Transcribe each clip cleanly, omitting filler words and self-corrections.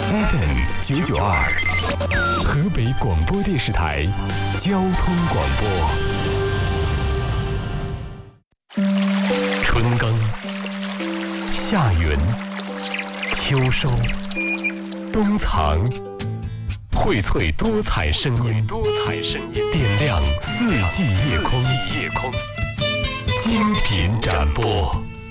FM992，河北广播电视台交通广播。春耕、夏耘、秋收、冬藏，荟萃多彩声音，点亮四季夜空，精品展播。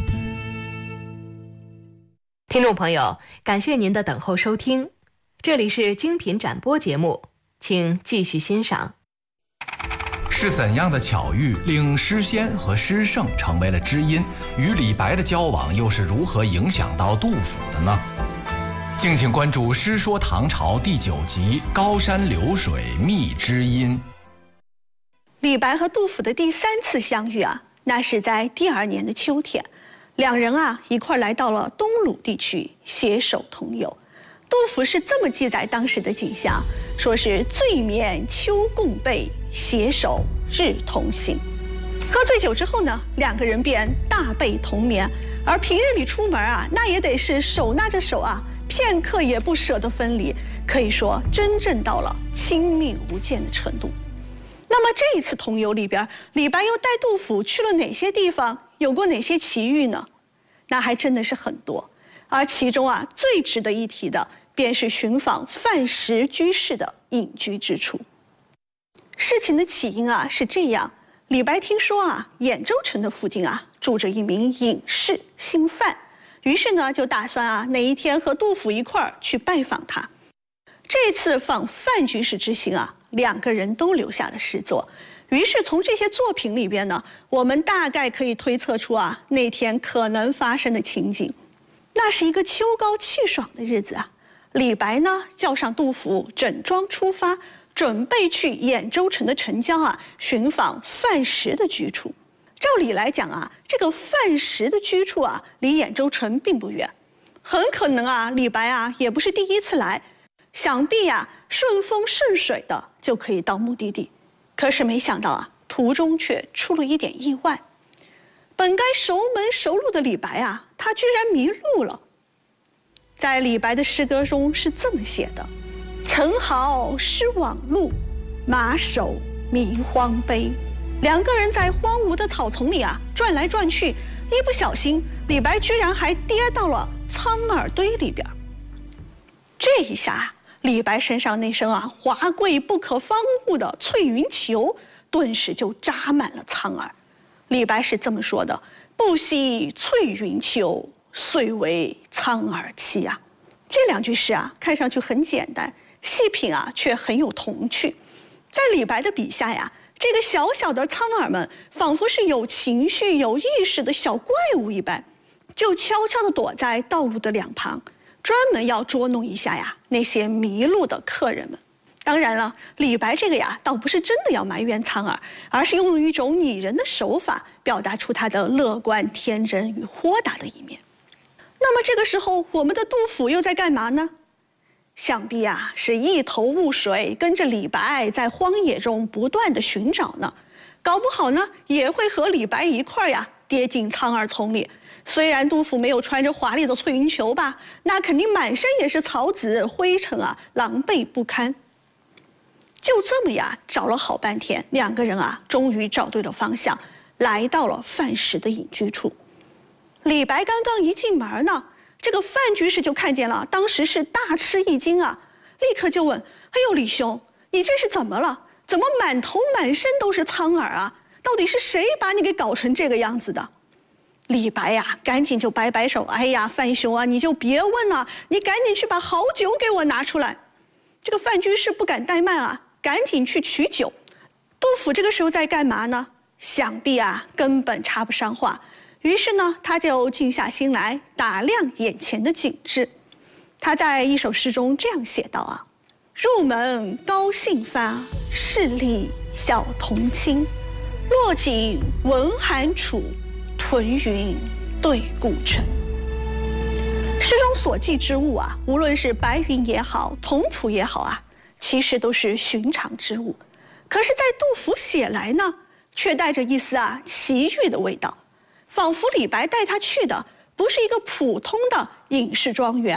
听众朋友，感谢您的等候收听，这里是精品展播节目，请继续欣赏。 是怎样的巧遇令诗仙和诗圣成为了知音？与李白的交往又是如何影响到杜甫的呢？敬请关注《诗说唐朝》第9集《高山流水觅知音》。 李白和杜甫的第3次相遇啊，那是在第2年的秋天，两人啊一块来到了东鲁地区，携手同游。杜甫是这么记载当时的景象，说是醉眠秋共被，携手日同行。喝醉酒之后呢，两个人便大被同眠，而平日里出门啊，那也得是手拉着手啊，片刻也不舍得分离，可以说真正到了亲密无间的程度。那么这一次同游里边，李白又带杜甫去了哪些地方，有过哪些奇遇呢？那还真的是很多，而其中啊最值得一提的，便是寻访范石居士的隐居之处。事情的起因啊是这样，李白听说啊兖州城的附近啊住着一名隐士，姓范，于是呢就打算啊哪一天和杜甫一块儿去拜访他。这次访范居士之行啊，两个人都留下了诗作。于是从这些作品里边呢，我们大概可以推测出啊那天可能发生的情景。那是一个秋高气爽的日子啊，李白呢叫上杜甫，整装出发，准备去兖州城的城郊啊寻访范石的居处。照理来讲啊，这个范石的居处啊离兖州城并不远，很可能啊李白啊也不是第一次来，想必啊顺风顺水的就可以到目的地。可是没想到啊，途中却出了一点意外。本该熟门熟路的李白啊，他居然迷路了。在李白的诗歌中是这么写的：乘豪失往路，马首迷荒碑。两个人在荒芜的草丛里啊转来转去，一不小心，李白居然还跌到了苍耳堆里边。这一下李白身上那身啊华贵不可方物的翠云裘，顿时就扎满了苍耳。李白是这么说的：不惜翠云裘，遂为苍耳栖啊。这两句诗啊看上去很简单，细品啊却很有童趣。在李白的笔下呀，这个小小的苍耳们仿佛是有情绪有意识的小怪物一般，就悄悄地躲在道路的两旁，专门要捉弄一下呀那些迷路的客人们。当然了，李白这个呀倒不是真的要埋怨苍耳，而是用一种拟人的手法表达出他的乐观天真与豁达的一面。那么这个时候我们的杜甫又在干嘛呢？想必啊是一头雾水，跟着李白在荒野中不断的寻找呢，搞不好呢也会和李白一块呀跌进苍耳丛里。虽然杜甫没有穿着华丽的翠云裘吧，那肯定满身也是草籽灰尘啊，狼狈不堪。就这么呀找了好半天，两个人啊终于找对了方向，来到了范石的隐居处。李白刚刚一进门呢，这个范居士就看见了，当时是大吃一惊啊，立刻就问：哎呦李兄，你这是怎么了？怎么满头满身都是苍耳啊？到底是谁把你给搞成这个样子的？李白呀赶紧就摆摆手：哎呀范兄啊，你就别问了，你赶紧去把好酒给我拿出来。这个范居士不敢怠慢啊，赶紧去取酒。杜甫这个时候在干嘛呢？想必啊根本插不上话，于是呢他就静下心来打量眼前的景致。他在一首诗中这样写道啊：入门高兴发，势利小童轻，落井闻寒楚，屯云对故城。诗中所记之物啊，无论是白云也好，童仆也好啊，其实都是寻常之物。可是在杜甫写来呢，却带着一丝啊奇遇的味道，仿佛李白带他去的不是一个普通的隐士庄园，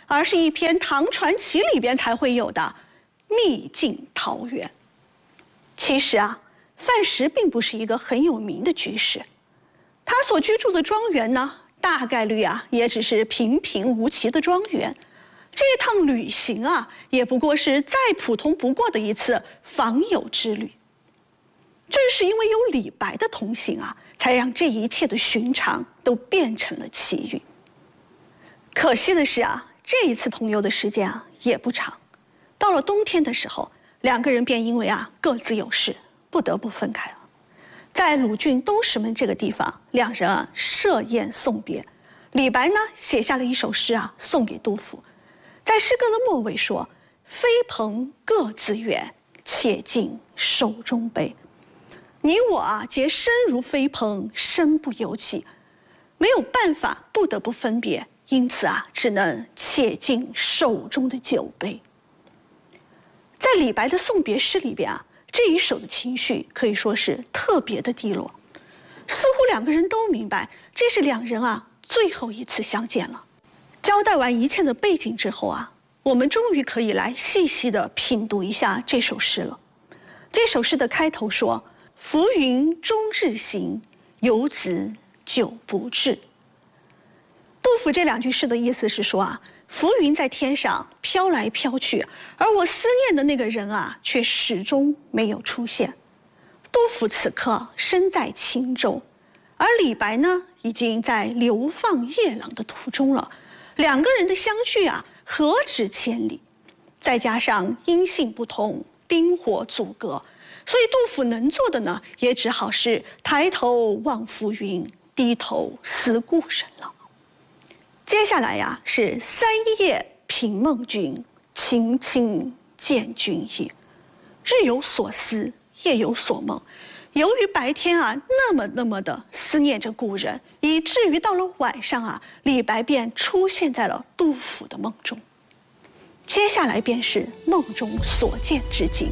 而是一篇唐传奇里边才会有的秘境桃源。其实啊，范石并不是一个很有名的居士，他所居住的庄园呢，大概率啊也只是平平无奇的庄园。这趟旅行啊，也不过是再普通不过的一次访友之旅。正是因为有李白的同行啊，才让这一切的寻常都变成了奇遇。可惜的是啊，这一次同游的时间啊也不长，到了冬天的时候，两个人便因为啊各自有事，不得不分开了。在鲁郡东石门这个地方，两人啊设宴送别。李白呢写下了一首诗啊送给杜甫，在诗歌的末尾说：“飞蓬各自远，且尽手中杯。”你我啊皆身如飞蓬，身不由己，没有办法，不得不分别，因此啊只能且尽手中的酒杯。在李白的送别诗里边啊，这一首的情绪可以说是特别的低落，似乎两个人都明白，这是两人啊最后一次相见了。交代完一切的背景之后啊，我们终于可以来细细的品读一下这首诗了。这首诗的开头说：“浮云终日行，游子久不至。”杜甫这两句诗的意思是说啊，浮云在天上飘来飘去，而我思念的那个人啊，却始终没有出现。杜甫此刻身在青州，而李白呢，已经在流放夜郎的途中了。两个人的相聚啊，何止千里？再加上音信不通，冰火阻隔，所以杜甫能做的呢，也只好是抬头望浮云，低头思故人了。接下来呀，是三夜品梦君，情亲见君意。日有所思，夜有所梦。由于白天啊那么的思念着故人，以至于到了晚上啊，李白便出现在了杜甫的梦中。接下来便是梦中所见之景。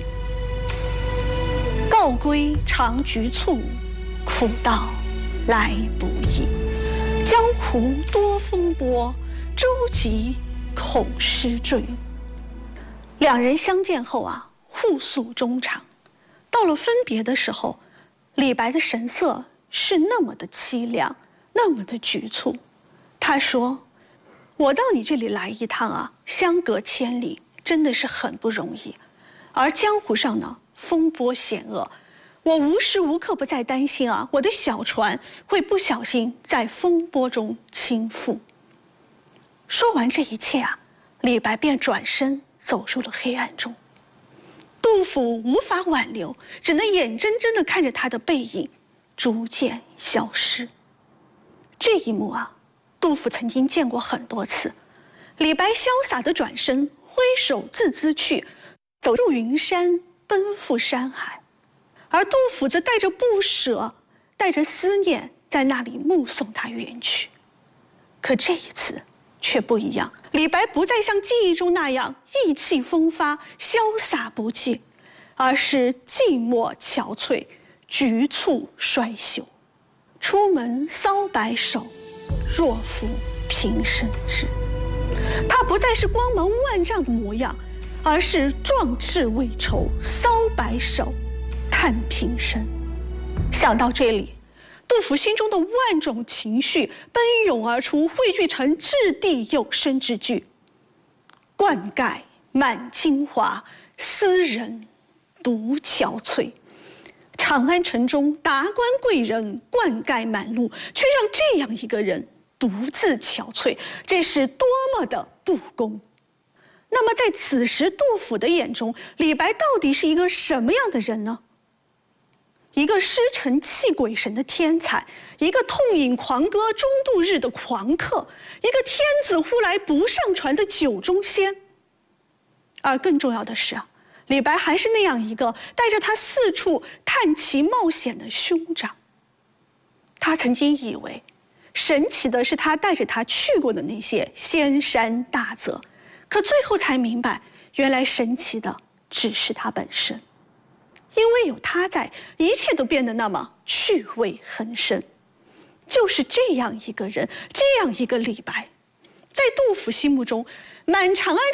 告归常局促，苦道来不易。江湖多风波，舟楫恐失坠。两人相见后啊，互诉衷肠。到了分别的时候，李白的神色是那么的凄凉，那么的局促。他说：“我到你这里来一趟啊，相隔千里，真的是很不容易。而江湖上呢，风波险恶。我无时无刻不在担心啊，我的小船会不小心在风波中倾覆。”说完这一切啊，李白便转身走入了黑暗中。杜甫无法挽留，只能眼睁睁地看着他的背影逐渐消失。这一幕啊，杜甫曾经见过很多次。李白潇洒地转身，挥手自兹去，走入云山，奔赴山海。而杜甫则带着不舍，带着思念，在那里目送他远去。可这一次却不一样，李白不再像记忆中那样意气风发、潇洒不羁，而是寂寞憔悴、局促衰朽。出门搔白首，若负平生志。他不再是光芒万丈的模样，而是壮志未酬，搔白首，叹平生。想到这里，杜甫心中的万种情绪奔涌而出，汇聚成掷地有声之句：“冠盖满京华，斯人独憔悴。”长安城中达官贵人冠盖满路，却让这样一个人独自憔悴，这是多么的不公！那么在此时杜甫的眼中，李白到底是一个什么样的人呢？一个师承气鬼神的天才，一个痛饮狂歌终度日的狂客，一个天子呼来不上船的酒中仙。而更重要的是啊，李白还是那样一个带着他四处探奇冒险的兄长。他曾经以为神奇的是他带着他去过的那些仙山大泽，可最后才明白，原来神奇的只是他本身。因为有他在，一切都变得那么趣味横生。就是这样一个人，这样一个李白，在杜甫心目中， 满长安